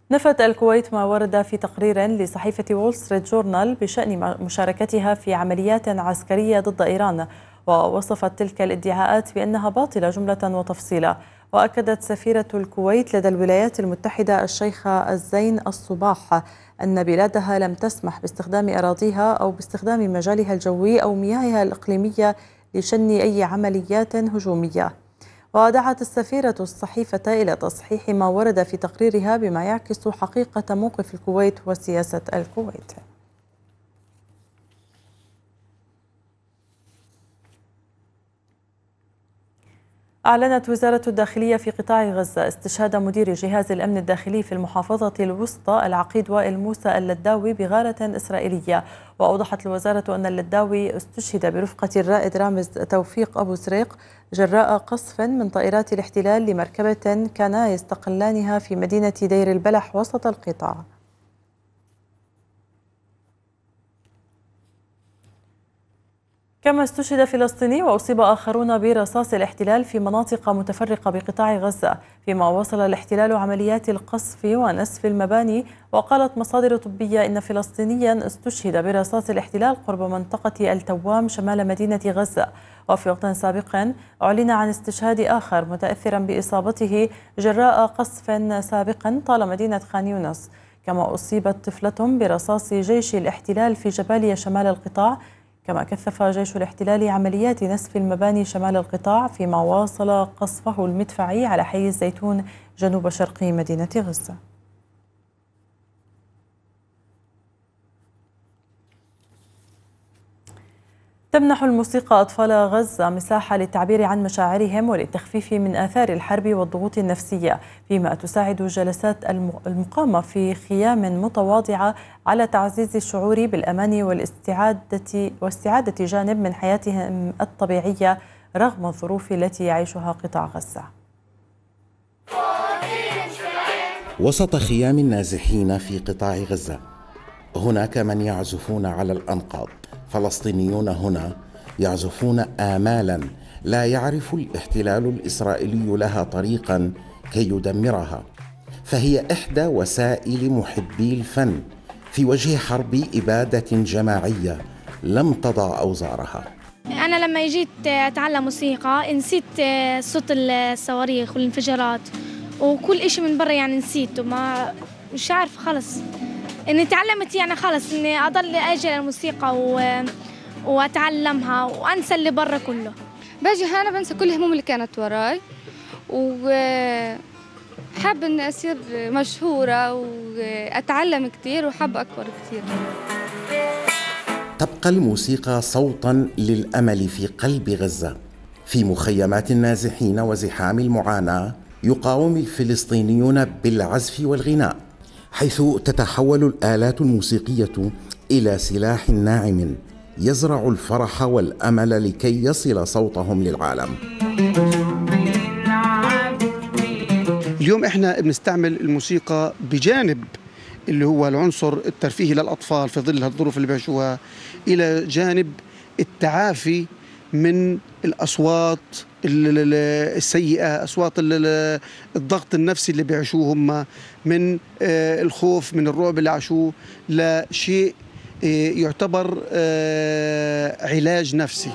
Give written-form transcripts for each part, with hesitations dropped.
نفت الكويت ما ورد في تقرير لصحيفة وول ستريت جورنال بشأن مشاركتها في عمليات عسكرية ضد إيران، ووصفت تلك الادعاءات بأنها باطلة جملة وتفصيلا. وأكدت سفيرة الكويت لدى الولايات المتحدة الشيخة الزين الصباح أن بلادها لم تسمح باستخدام أراضيها أو باستخدام مجالها الجوي أو مياهها الإقليمية لشن أي عمليات هجومية. ودعت السفيرة الصحيفة إلى تصحيح ما ورد في تقريرها بما يعكس حقيقة موقف الكويت وسياسة الكويت. أعلنت وزارة الداخلية في قطاع غزة استشهاد مدير جهاز الأمن الداخلي في المحافظة الوسطى العقيد وائل موسى اللداوي بغارة إسرائيلية. وأوضحت الوزارة أن اللداوي استشهد برفقة الرائد رامز توفيق أبو سريق جراء قصف من طائرات الاحتلال لمركبة كانا يستقلانها في مدينة دير البلح وسط القطاع. كما استشهد فلسطيني وأصيب آخرون برصاص الاحتلال في مناطق متفرقة بقطاع غزة، فيما واصل الاحتلال عمليات القصف ونسف المباني. وقالت مصادر طبية إن فلسطينيا استشهد برصاص الاحتلال قرب منطقة التوام شمال مدينة غزة. وفي وقت سابق أعلن عن استشهاد آخر متأثرا بإصابته جراء قصف سابق طال مدينة خان يونس. كما أصيبت طفلة برصاص جيش الاحتلال في جباليا شمال القطاع. كما كثف جيش الاحتلال عمليات نسف المباني شمال القطاع، فيما واصل قصفه المدفعي على حي الزيتون جنوب شرقي مدينة غزة. تمنح الموسيقى أطفال غزة مساحة للتعبير عن مشاعرهم وللتخفيف من آثار الحرب والضغوط النفسية، فيما تساعد جلسات المقامة في خيام متواضعة على تعزيز الشعور بالأمان واستعادة جانب من حياتهم الطبيعية رغم الظروف التي يعيشها قطاع غزة. وسط خيام النازحين في قطاع غزة هناك من يعزفون على الأنقاض. فلسطينيون هنا يعزفون آمالا لا يعرف الاحتلال الإسرائيلي لها طريقا كي يدمرها، فهي إحدى وسائل محبي الفن في وجه حرب إبادة جماعية لم تضع أوزارها. أنا لما جيت أتعلم موسيقى نسيت صوت الصواريخ والانفجارات وكل إشي من برا، يعني نسيت وما مش عارف خلص إني تعلمت، يعني خلص إني أضل أجي للموسيقى وأتعلمها وأنسى اللي برا كله. باجي هنا بنسى كل هموم اللي كانت وراي، وحاب إني أصير مشهورة وأتعلم كتير وحاب أكبر كتير. تبقى الموسيقى صوتا للأمل في قلب غزة. في مخيمات النازحين وزحام المعاناة يقاوم الفلسطينيون بالعزف والغناء، حيث تتحول الآلات الموسيقية إلى سلاح ناعم يزرع الفرح والأمل لكي يصل صوتهم للعالم. اليوم احنا بنستعمل الموسيقى بجانب اللي هو العنصر الترفيهي للأطفال في ظل الظروف اللي بيعيشوها، إلى جانب التعافي من الأصوات السيئة، أصوات الضغط النفسي اللي بيعيشوه هم، من الخوف من الرعب اللي عاشوه، لشيء يعتبر علاج نفسي.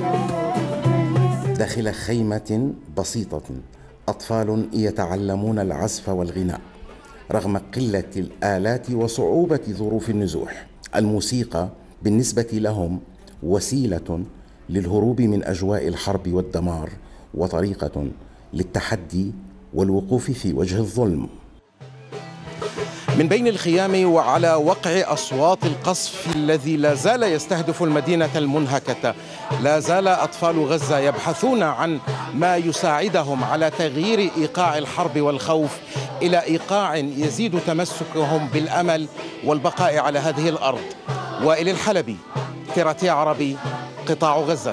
داخل خيمة بسيطة أطفال يتعلمون العزف والغناء رغم قلة الآلات وصعوبة ظروف النزوح. الموسيقى بالنسبة لهم وسيلة للهروب من أجواء الحرب والدمار، وطريقة للتحدي والوقوف في وجه الظلم. من بين الخيام وعلى وقع أصوات القصف الذي لا زال يستهدف المدينة المنهكة، لا زال أطفال غزة يبحثون عن ما يساعدهم على تغيير إيقاع الحرب والخوف إلى إيقاع يزيد تمسكهم بالأمل والبقاء على هذه الأرض. وائل الحلبي، تيراتي عربي، قطاع غزة.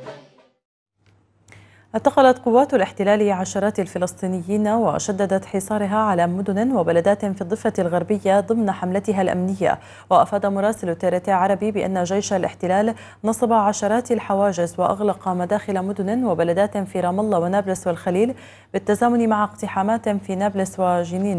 اعتقلت قوات الاحتلال عشرات الفلسطينيين وشددت حصارها على مدن وبلدات في الضفة الغربية ضمن حملتها الأمنية. وأفاد مراسل تيراتي عربي بأن جيش الاحتلال نصب عشرات الحواجز وأغلق مداخل مدن وبلدات في رام الله ونابلس والخليل بالتزامن مع اقتحامات في نابلس وجنين.